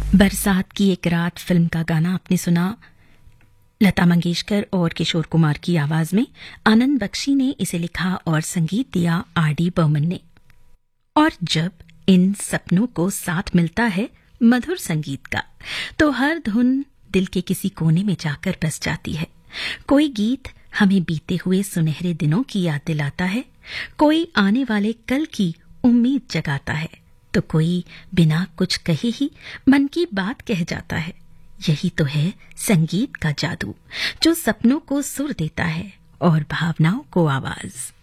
बरसात की एक रात फिल्म का गाना आपने सुना। लता मंगेशकर और किशोर कुमार की आवाज में आनंद बख्शी ने इसे लिखा और संगीत दिया आर.डी. बर्मन ने। और जब इन सपनों को साथ मिलता है मधुर संगीत का, तो हर धुन दिल के किसी कोने में जाकर बस जाती है। कोई गीत हमें बीते हुए सुनहरे दिनों की याद दिलाता है, कोई आने वाले कल की उम्मीद जगाता है, तो कोई बिना कुछ कहे ही मन की बात कह जाता है। यही तो है संगीत का जादू, जो सपनों को सुर देता है और भावनाओं को आवाज।